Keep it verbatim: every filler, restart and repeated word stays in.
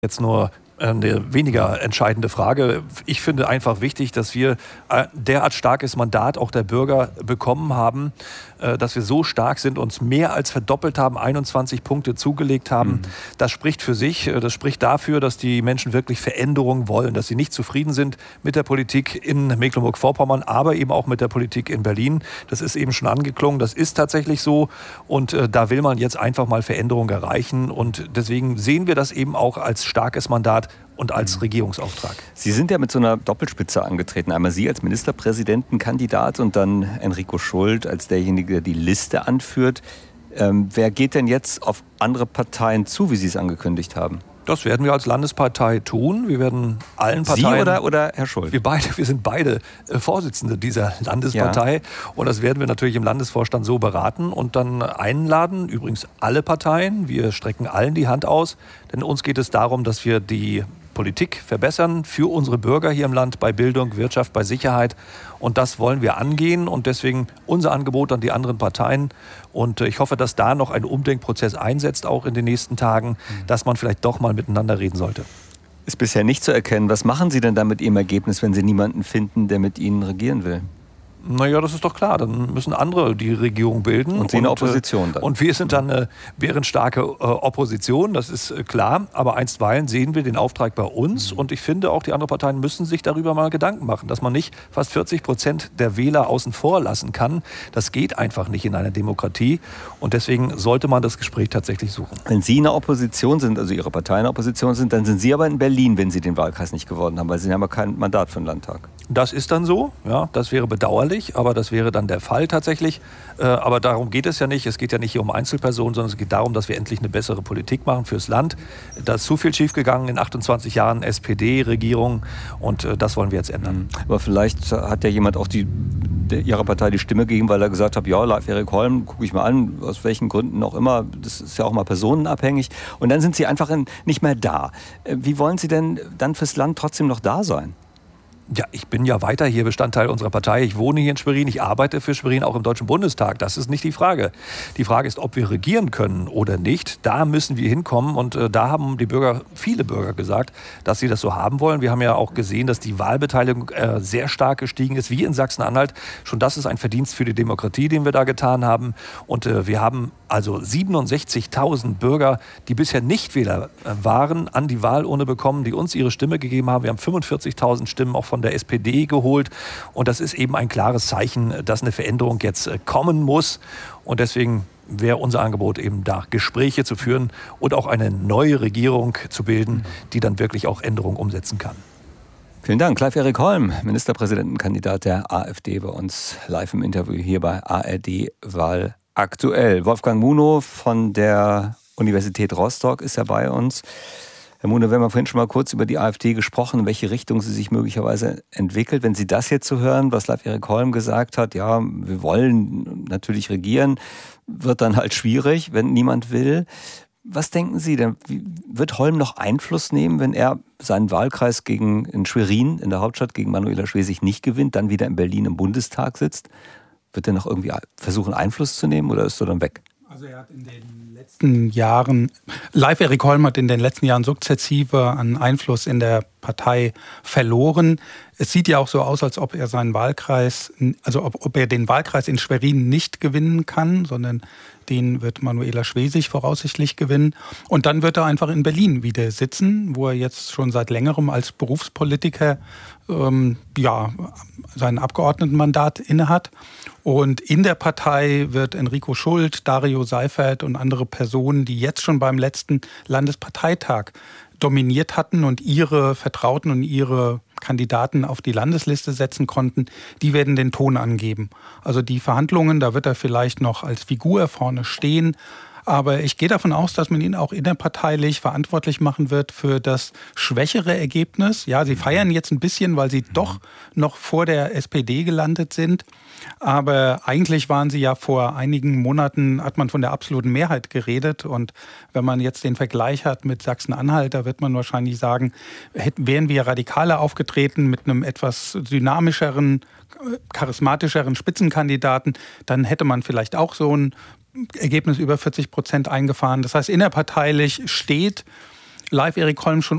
Jetzt nur eine weniger entscheidende Frage. Ich finde einfach wichtig, dass wir ein derart starkes Mandat auch der Bürger bekommen haben, dass wir so stark sind, uns mehr als verdoppelt haben, einundzwanzig Punkte zugelegt haben. Mhm. Das spricht für sich. Das spricht dafür, dass die Menschen wirklich Veränderungen wollen, dass sie nicht zufrieden sind mit der Politik in Mecklenburg-Vorpommern, aber eben auch mit der Politik in Berlin. Das ist eben schon angeklungen. Das ist tatsächlich so. Und äh, da will man jetzt einfach mal Veränderungen erreichen. Und deswegen sehen wir das eben auch als starkes Mandat und als Regierungsauftrag. Sie sind ja mit so einer Doppelspitze angetreten. Einmal Sie als Ministerpräsidentenkandidat und dann Enrico Schult als derjenige, der die Liste anführt. Ähm, wer geht denn jetzt auf andere Parteien zu, wie Sie es angekündigt haben? Das werden wir als Landespartei tun. Wir werden allen Parteien... Sie oder, oder Herr Schult? Wir beide, wir sind beide äh, Vorsitzende dieser Landespartei. Ja. Und das werden wir natürlich im Landesvorstand so beraten und dann einladen. Übrigens alle Parteien. Wir strecken allen die Hand aus. Denn uns geht es darum, dass wir die Politik verbessern für unsere Bürger hier im Land bei Bildung, Wirtschaft, bei Sicherheit. Und das wollen wir angehen und deswegen unser Angebot an die anderen Parteien. Und ich hoffe, dass da noch ein Umdenkprozess einsetzt, auch in den nächsten Tagen, dass man vielleicht doch mal miteinander reden sollte. Ist bisher nicht zu erkennen. Was machen Sie denn da mit Ihrem Ergebnis, wenn Sie niemanden finden, der mit Ihnen regieren will? Naja, das ist doch klar. Dann müssen andere die Regierung bilden. Und Sie eine Opposition dann. Und wir sind dann eine bärenstarke äh, Opposition, das ist äh, klar. Aber einstweilen sehen wir den Auftrag bei uns. Mhm. Und ich finde, auch die anderen Parteien müssen sich darüber mal Gedanken machen, dass man nicht fast vierzig Prozent der Wähler außen vor lassen kann. Das geht einfach nicht in einer Demokratie. Und deswegen sollte man das Gespräch tatsächlich suchen. Wenn Sie in der Opposition sind, also Ihre Partei in der Opposition sind, dann sind Sie aber in Berlin, wenn Sie den Wahlkreis nicht gewonnen haben, weil Sie haben ja kein Mandat für den Landtag. Das ist dann so. Ja, das wäre bedauerlich. Aber das wäre dann der Fall tatsächlich. Aber darum geht es ja nicht. Es geht ja nicht hier um Einzelpersonen, sondern es geht darum, dass wir endlich eine bessere Politik machen fürs Land. Da ist zu viel schiefgegangen in achtundzwanzig Jahren S P D-Regierung und das wollen wir jetzt ändern. Aber vielleicht hat ja jemand auch die, Ihrer Partei die Stimme gegeben, weil er gesagt hat, ja, Leif Erik Holm, gucke ich mal an, aus welchen Gründen auch immer. Das ist ja auch mal personenabhängig. Und dann sind Sie einfach in, nicht mehr da. Wie wollen Sie denn dann fürs Land trotzdem noch da sein? Ja, ich bin ja weiter hier Bestandteil unserer Partei. Ich wohne hier in Schwerin, ich arbeite für Schwerin auch im Deutschen Bundestag. Das ist nicht die Frage. Die Frage ist, ob wir regieren können oder nicht. Da müssen wir hinkommen und äh, da haben die Bürger, viele Bürger gesagt, dass sie das so haben wollen. Wir haben ja auch gesehen, dass die Wahlbeteiligung äh, sehr stark gestiegen ist, wie in Sachsen-Anhalt. Schon das ist ein Verdienst für die Demokratie, den wir da getan haben. Und äh, wir haben also siebenundsechzigtausend Bürger, die bisher Nichtwähler waren, an die Wahlurne bekommen, die uns ihre Stimme gegeben haben. Wir haben fünfundvierzigtausend Stimmen auch von der S P D geholt. Und das ist eben ein klares Zeichen, dass eine Veränderung jetzt kommen muss. Und deswegen wäre unser Angebot eben da, Gespräche zu führen und auch eine neue Regierung zu bilden, die dann wirklich auch Änderungen umsetzen kann. Vielen Dank. Leif Erik Holm, Ministerpräsidentenkandidat der AfD, bei uns live im Interview hier bei A R D Wahl aktuell. Wolfgang Munow von der Universität Rostock ist ja bei uns. Herr Munow, wir haben vorhin schon mal kurz über die AfD gesprochen, in welche Richtung sie sich möglicherweise entwickelt. Wenn Sie das jetzt zu hören, was Leif Erik Holm gesagt hat, ja, wir wollen natürlich regieren, wird dann halt schwierig, wenn niemand will. Was denken Sie denn? Wird Holm noch Einfluss nehmen, wenn er seinen Wahlkreis gegen, in Schwerin, in der Hauptstadt, gegen Manuela Schwesig nicht gewinnt, dann wieder in Berlin im Bundestag sitzt? Wird er noch irgendwie versuchen, Einfluss zu nehmen oder ist er dann weg? Also er hat in den letzten Jahren, Leif Erik Holm hat in den letzten Jahren sukzessive an Einfluss in der Partei verloren. Es sieht ja auch so aus, als ob er seinen Wahlkreis, also ob, ob er den Wahlkreis in Schwerin nicht gewinnen kann, sondern den wird Manuela Schwesig voraussichtlich gewinnen. Und dann wird er einfach in Berlin wieder sitzen, wo er jetzt schon seit längerem als Berufspolitiker ähm, ja, sein Abgeordnetenmandat innehat. Und in der Partei wird Enrico Schult, Dario Seifert und andere Personen, die jetzt schon beim letzten Landesparteitag dominiert hatten und ihre Vertrauten und ihre Kandidaten auf die Landesliste setzen konnten, die werden den Ton angeben. Also die Verhandlungen, da wird er vielleicht noch als Figur vorne stehen. Aber ich gehe davon aus, dass man ihn auch innerparteilich verantwortlich machen wird für das schwächere Ergebnis. Ja, sie feiern jetzt ein bisschen, weil sie doch noch vor der S P D gelandet sind. Aber eigentlich waren sie ja vor einigen Monaten, hat man von der absoluten Mehrheit geredet. Und wenn man jetzt den Vergleich hat mit Sachsen-Anhalt, da wird man wahrscheinlich sagen, hätten, wären wir radikaler aufgetreten mit einem etwas dynamischeren, charismatischeren Spitzenkandidaten, dann hätte man vielleicht auch so ein Ergebnis über vierzig Prozent eingefahren. Das heißt, innerparteilich steht Leif Erik Holm schon